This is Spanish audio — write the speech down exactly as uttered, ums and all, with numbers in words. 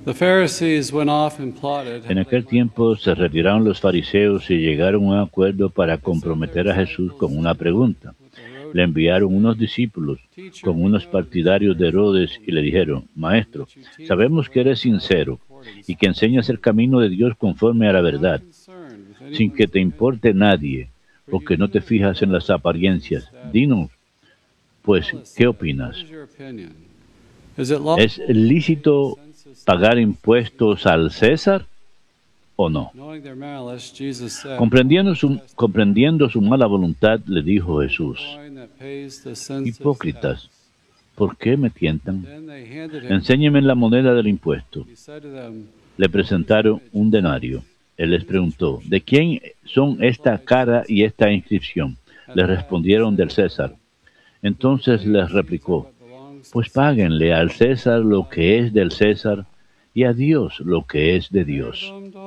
En aquel tiempo se retiraron los fariseos y llegaron a un acuerdo para comprometer a Jesús con una pregunta. Le enviaron unos discípulos con unos partidarios de Herodes y le dijeron: Maestro, sabemos que eres sincero y que enseñas el camino de Dios conforme a la verdad, sin que te importe nadie, porque no te fijas en las apariencias. Dinos, pues, ¿qué opinas? ¿Es lícito pagar impuestos al César o no? Comprendiendo su, comprendiendo su mala voluntad, le dijo Jesús: Hipócritas, ¿por qué me tientan? Enséñenme la moneda del impuesto. Le presentaron un denario. Él les preguntó: ¿de quién son esta cara y esta inscripción? Le respondieron: del César. Entonces les replicó: pues páguenle al César lo que es del César y a Dios lo que es de Dios.